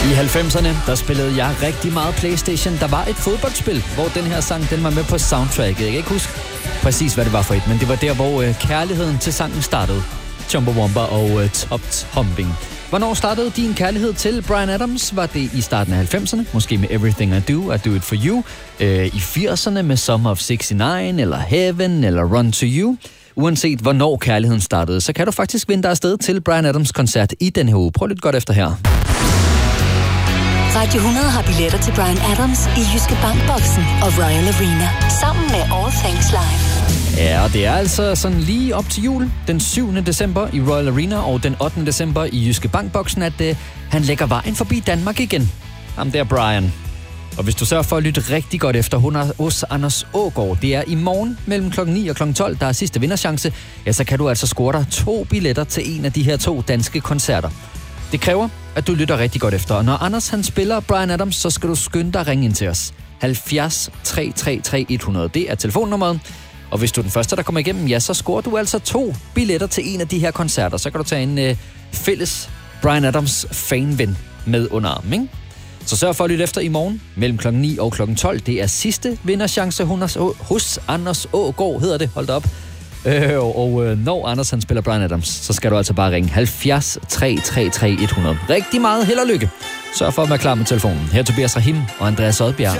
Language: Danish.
I 90'erne, der spillede jeg rigtig meget PlayStation. Der var et fodboldspil, hvor den her sang, den var med på soundtracket. Jeg kan ikke huske præcis, hvad det var for et, men det var der, hvor kærligheden til sangen startede. Chumbawamba og Top Humping. Hvornår startede din kærlighed til Bryan Adams? Var det i starten af 90'erne? Måske med Everything I Do It For You? I 80'erne med Summer of 69? Eller Heaven? Eller Run To You? Uanset hvornår kærligheden startede, så kan du faktisk vinde dig afsted til Bryan Adams koncert i den her uge. Prøv lidt godt efter her. Radio 100 har billetter til Bryan Adams i Jyske Bankboksen og Royal Arena. Sammen med All Things Live. Ja, og det er altså sådan lige op til jul, den 7. december i Royal Arena og den 8. december i Jyske Bankboksen, at han lægger vejen forbi Danmark igen. Ham der Bryan. Og hvis du sørger for at lytte rigtig godt efter hos Anders Aagaard, det er i morgen mellem kl. 9 og kl. 12, der er sidste vinderchance, ja, så kan du altså score dig 2 billetter til en af de her 2 danske koncerter. Det kræver, at du lytter rigtig godt efter. Og når Anders han spiller Bryan Adams, så skal du skynde dig at ringe ind til os. 70 333 100. Det er telefonnummeret. Og hvis du er den første, der kommer igennem, ja, så scorer du altså 2 billetter til en af de her koncerter. Så kan du tage en fælles Bryan Adams fanven med under armen, ikke? Så sørg for at lytte efter i morgen mellem kl. 9 og kl. 12. Det er sidste vinderchance hos Anders Aagaard, hedder det. Hold da op. Når Anders han spiller Bryan Adams, så skal du altså bare ringe 70 333 100. Rigtig meget held og lykke. Sørg for at være klar med telefonen. Her er Tobias Rahim og Andreas Odbjerg.